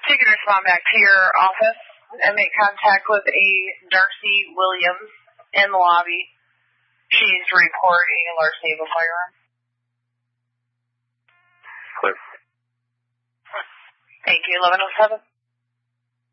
you can respond back to your office and make contact with a Darcy Williams in the lobby. She's reporting a larceny of a firearm. Clear. Thank you, 1107.